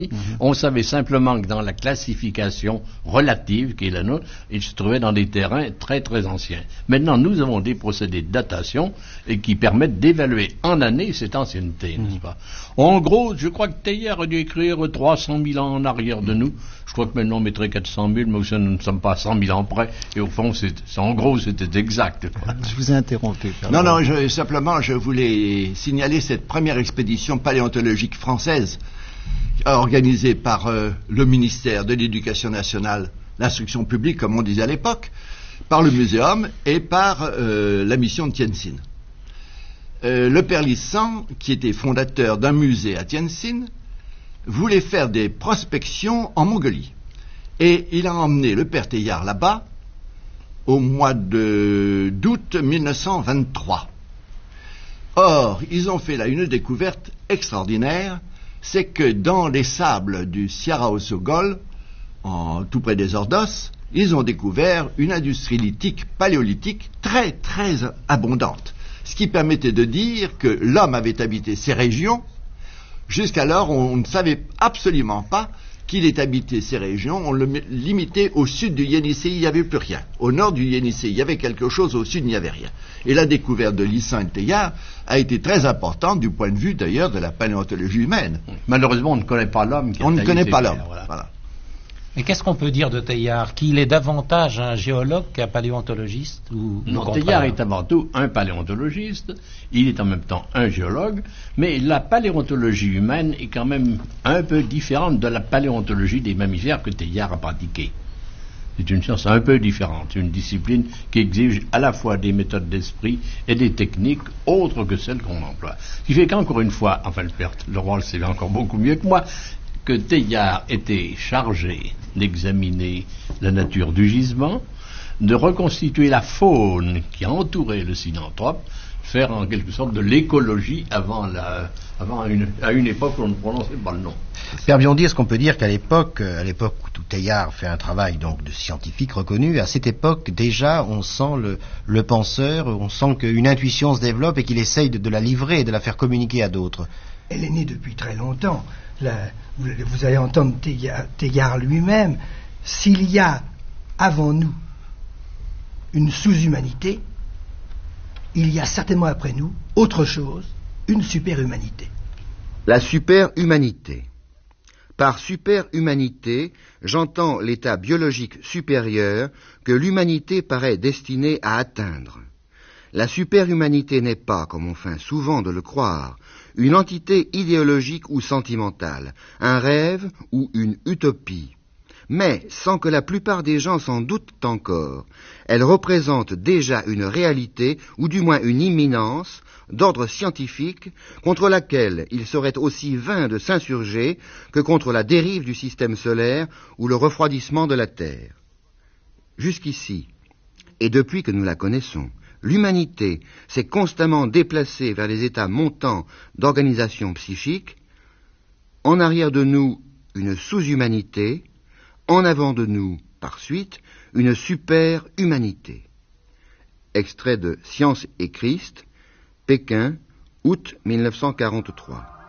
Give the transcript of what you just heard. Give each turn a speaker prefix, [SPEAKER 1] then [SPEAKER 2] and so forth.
[SPEAKER 1] On savait simplement que dans la classification relative qui est la nôtre, il se trouvait dans des terrains très très anciens. Maintenant, nous avons des procédés de datation et qui permettent d'évaluer en année cette ancienneté, n'est-ce pas? En gros, je crois que Teilhard a dû écrire 300 000 ans en arrière de nous. Je crois que maintenant on mettrait 400 000, mais aussi, nous ne sommes pas 100 000 ans près. Et au fond, en gros, c'était exact.
[SPEAKER 2] Je vous ai interrompu.
[SPEAKER 3] Non, simplement, je voulais signaler cette première expédition paléontologique française organisée par le ministère de l'Éducation nationale, l'instruction publique, comme on disait à l'époque, par le muséum et par la mission de Tientsin. Le père Lissan, qui était fondateur d'un musée à Tientsin, voulait faire des prospections en Mongolie. Et il a emmené le père Teilhard là-bas au mois d'août 1923. Or, ils ont fait là une découverte extraordinaire, c'est que dans les sables du Sierra Osogol, tout près des Ordos, ils ont découvert une industrie lithique paléolithique très très abondante. Ce qui permettait de dire que l'homme avait habité ces régions. Jusqu'alors, on ne savait absolument pas qu'il ait habité ces régions. On le limitait au sud du Yenisei, il n'y avait plus rien. Au nord du Yenisei, il y avait quelque chose, au sud, il n'y avait rien. Et la découverte de Lissan et de Teilhard a été très importante du point de vue, d'ailleurs, de la paléontologie humaine.
[SPEAKER 1] Malheureusement, on ne connaît pas l'homme.
[SPEAKER 3] On ne connaît pas l'homme, voilà.
[SPEAKER 4] Mais qu'est-ce qu'on peut dire de Teilhard? Qu'il est davantage un géologue qu'un paléontologiste ou
[SPEAKER 1] non, Teilhard est avant tout un paléontologiste, il est en même temps un géologue, mais la paléontologie humaine est quand même un peu différente de la paléontologie des mammifères que Teilhard a pratiquée. C'est une science un peu différente, c'est une discipline qui exige à la fois des méthodes d'esprit et des techniques autres que celles qu'on emploie. Ce qui fait qu'encore une fois, enfin le roi le sait encore beaucoup mieux que moi, que Teilhard était chargé d'examiner la nature du gisement, de reconstituer la faune qui entourait le synanthrope, faire en quelque sorte de l'écologie à une époque où on ne prononçait pas le nom.
[SPEAKER 5] Père Biondy, est-ce qu'on peut dire qu'à l'époque où Teilhard fait un travail donc de scientifique reconnu, à cette époque déjà on sent le penseur, on sent qu'une intuition se développe et qu'il essaye de la livrer et de la faire communiquer à d'autres?
[SPEAKER 6] Elle est née depuis très longtemps. Vous allez entendre Teilhard lui-même. S'il y a avant nous une sous-humanité, il y a certainement après nous autre chose, une super-humanité.
[SPEAKER 7] La super-humanité. Par super-humanité, j'entends l'état biologique supérieur que l'humanité paraît destinée à atteindre. La super-humanité n'est pas, comme on feint souvent de le croire, une entité idéologique ou sentimentale, un rêve ou une utopie. Mais, sans que la plupart des gens s'en doutent encore, elle représente déjà une réalité, ou du moins une imminence, d'ordre scientifique, contre laquelle il serait aussi vain de s'insurger que contre la dérive du système solaire ou le refroidissement de la Terre. Jusqu'ici, et depuis que nous la connaissons, l'humanité s'est constamment déplacée vers les états montants d'organisation psychique, en arrière de nous une sous-humanité, en avant de nous, par suite, une super-humanité. Extrait de Science et Christ, Pékin, août 1943.